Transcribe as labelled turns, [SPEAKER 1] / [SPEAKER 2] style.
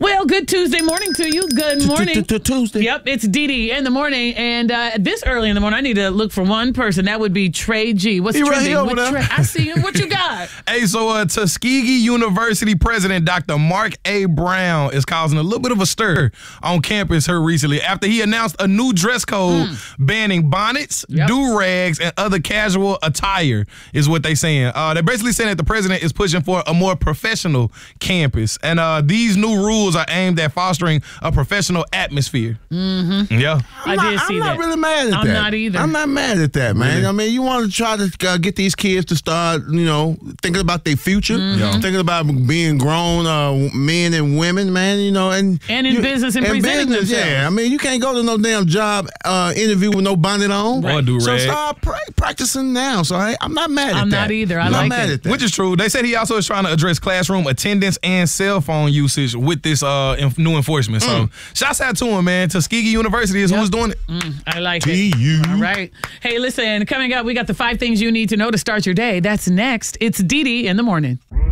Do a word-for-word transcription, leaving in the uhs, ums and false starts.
[SPEAKER 1] Well, good Tuesday morning to you. Good morning.
[SPEAKER 2] Tuesday.
[SPEAKER 1] Yep, it's Dee Dee in the morning. And uh, this early in the morning, I need to look for one person. That would be Trey G. What's
[SPEAKER 2] He right
[SPEAKER 1] trending?
[SPEAKER 2] here over
[SPEAKER 1] What
[SPEAKER 2] there.
[SPEAKER 1] tre- I see him. What you got?
[SPEAKER 3] Hey, so uh, Tuskegee University President Doctor Mark A. Brown is causing a little bit of a stir on campus here recently after he announced a new dress code mm. banning bonnets,
[SPEAKER 1] Yep.
[SPEAKER 3] do-rags, and other casual attire, is what they saying. Uh, they're basically saying that the president is pushing for a more professional campus. And uh, these new rules are aimed at fostering a professional atmosphere.
[SPEAKER 1] Mm-hmm.
[SPEAKER 3] Yeah.
[SPEAKER 1] I
[SPEAKER 2] I'm
[SPEAKER 1] did
[SPEAKER 2] not,
[SPEAKER 1] see
[SPEAKER 2] I'm
[SPEAKER 1] that.
[SPEAKER 2] not really mad at
[SPEAKER 1] I'm
[SPEAKER 2] that.
[SPEAKER 1] not either.
[SPEAKER 2] I'm not mad at that, man.
[SPEAKER 3] Really?
[SPEAKER 2] I mean, you want to try to uh, get these kids to start, you know, thinking about their future,
[SPEAKER 1] Mm-hmm.
[SPEAKER 3] Yeah.
[SPEAKER 2] thinking about being grown uh, men and women, man, you know. And,
[SPEAKER 1] And in
[SPEAKER 2] you,
[SPEAKER 1] business and presenting
[SPEAKER 2] business,
[SPEAKER 1] themselves.
[SPEAKER 2] Yeah, I mean, you can't go to no damn job uh, interview with no bonnet on.
[SPEAKER 3] Or a do-rag.
[SPEAKER 2] So start pra- practicing now. So I, I'm not mad at
[SPEAKER 1] I'm
[SPEAKER 2] that.
[SPEAKER 1] not either. I
[SPEAKER 2] I'm
[SPEAKER 1] like
[SPEAKER 2] not mad
[SPEAKER 1] it.
[SPEAKER 2] at that.
[SPEAKER 3] Which is true. They said he also is trying to address classroom attendance and cell phone usage with this uh, inf- new enforcement. So, shouts out to him, man. Tuskegee University is
[SPEAKER 1] Yep.
[SPEAKER 3] who's doing it.
[SPEAKER 1] Mm, I like
[SPEAKER 2] T
[SPEAKER 1] it.
[SPEAKER 2] U.
[SPEAKER 1] All right. Hey, listen, coming up, we got the five things you need to know to start your day. That's next. It's Dee Dee in the morning.